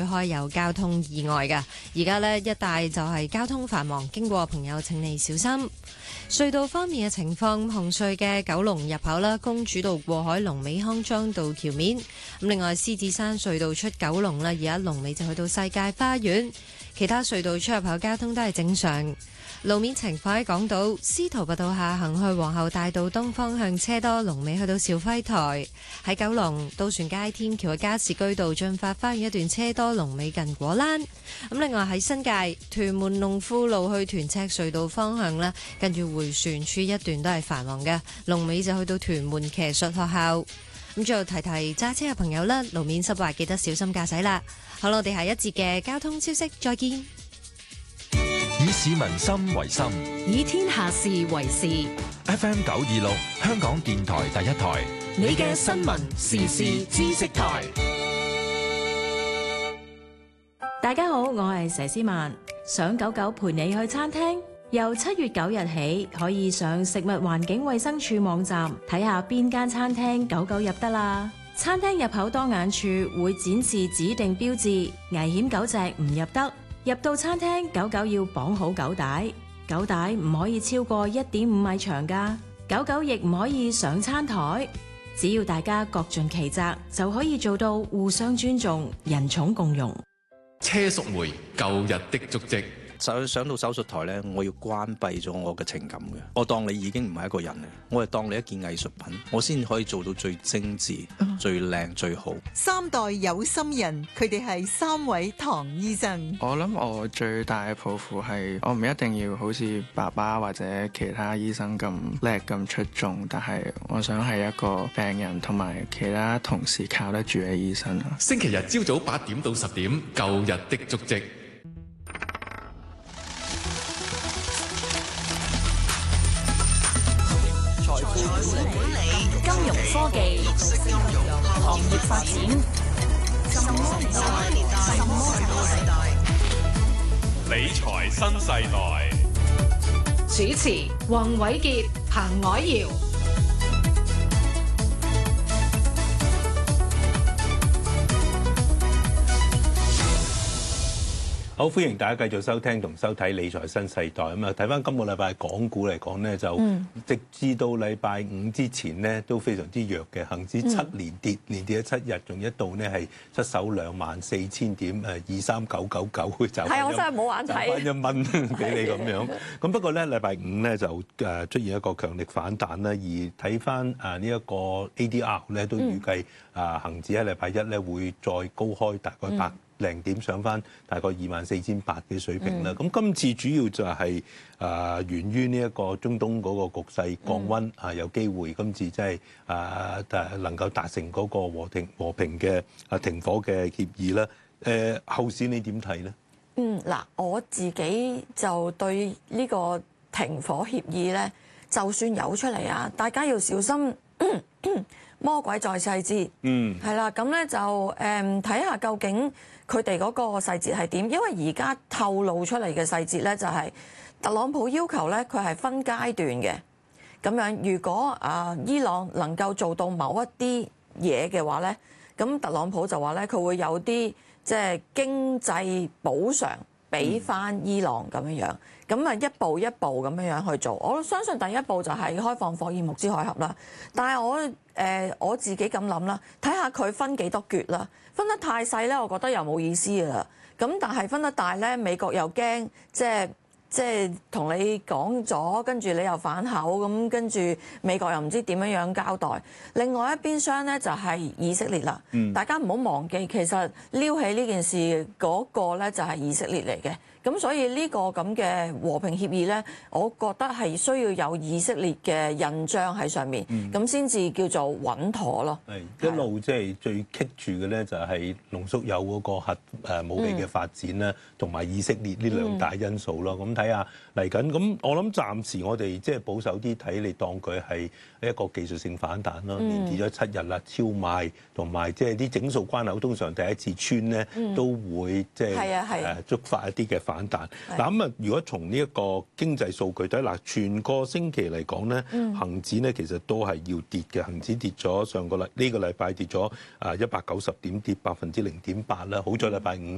開有交通意外㗎。而家呢一帶就係交通繁忙，經過朋友請你小心。隧道方面嘅情況，紅隧嘅九龍入口啦，公主道過海龍尾康莊道橋面。咁另外獅子山隧道出九龍啦，而家龍尾就去到世界花園。其他隧道出入口交通都係正常。路面情況喺港島司徒拔道下行去皇后大道東方向車多，龍尾去到肇輝台。喺九龍渡船街天橋嘅加士居道進發花園一段車多，龍尾近果欄。咁另外喺新界屯門龍富路去屯赤隧道方向啦，跟住回旋處一段都係繁忙嘅，龍尾就去到屯門騎術學校。咁最後提提揸車嘅朋友啦，路面濕滑記得小心駕駛啦。好啦，我哋下一節嘅交通消息再見。 以市民心為心， 以天下事為事。 FM 926香港電台第一台， 你嘅新聞時事知識台。大家好，我係佘詩曼。想狗狗陪你去餐廳，由7月9日起可以上食物環境衛生署網站睇下邊間餐廳狗狗入得啦。餐廳入口當眼處會展示指定標誌，危險狗隻唔入得。入到餐廳，狗狗要綁好狗帶，狗帶唔可以超過1.5米長㗎。狗狗亦唔可以上餐台。只要大家各盡其責，就可以做到互相尊重、人寵共融。 車淑梅舊日的足跡。 上到手術台咧，我要關閉咗我嘅情感嘅。我當你已經唔係一個人嚟，我係當你一件藝術品，我先可以做到最精緻、最靚、最好。 三代有心人，佢哋係3位唐醫生。 我諗我最大嘅抱負係，我唔一定要好似爸爸或者其他醫生咁叻咁出眾，但係我想係一個病人同埋其他同事靠得住嘅醫生。 星期日朝早8點到10點，舊日的足跡。 管理、金融科技、行業發展，什麼年代？ 理財新世代。 主持：黃偉傑、彭藹瑤。 好，歡迎大家繼續收聽同收睇理財新世代。咁啊，睇翻今個禮拜港股嚟講呢，就直至到禮拜五之前呢，都非常之弱嘅。恆指連跌咗7日，仲一度呢係失守24,000點，23999就係我真係冇眼睇，1蚊俾你咁樣。咁不過咧，禮拜五咧就出現一個強力反彈啦。而睇翻呢一個 ADR 咧，都預計恆指喺禮拜一咧會再高開大概0點上翻大概24,800嘅水平啦。咁今次主要就係源於呢一個中東嗰個局勢降溫，有機會今次真係能夠達成嗰個和平嘅停火嘅協議啦。後市你點睇咧？ 嗱，我自己就對呢個停火協議咧，就算有出嚟啊，大家要小心魔鬼在細節。係啦，咁咧就睇下究竟佢哋嗰個細節係點，因為而家透露出嚟嘅細節咧，就係特朗普要求咧，佢係分階段嘅。咁樣如果伊朗能夠做到某一啲嘢嘅話咧，咁特朗普就話咧，佢會有啲即係經濟補償俾翻伊朗咁樣。咁啊，一步一步咁樣去做。我相信第一步就係開放霍爾木茲海峽啦。但係我自己咁諗啦，睇下佢分幾多橛啦。分得太細咧，我覺得又冇意思啦。咁但係分得大咧，美國又驚即係同你講咗，跟住你又反口，咁跟住美國又唔知點樣交代。另外一邊廂咧就係以色列啦。大家唔好忘記，其實撩起呢件事嗰個咧就係以色列嚟嘅。咁所以呢個咁嘅和平協議咧，我覺得係需要有以色列嘅印章喺上面，咁先至叫做穩妥咯。 係一路即係最棘住嘅咧，就係濃縮鈾嗰個核武器嘅發展啦，同埋以色列呢兩大因素咯。咁睇下嚟緊，咁我諗暫時我哋即係保守啲睇，你當佢係一個技術性反彈咯。連跌咗7日啦，超賣同埋即係啲整數關口，通常第一次穿咧都會即係觸發一啲嘅反彈。嗱咁啊，如果從呢一個經濟數據睇，嗱全個星期嚟講咧，恆指咧其實都係要跌嘅。恆指跌咗呢個禮拜跌咗190點，跌0.8%啦。好在禮拜五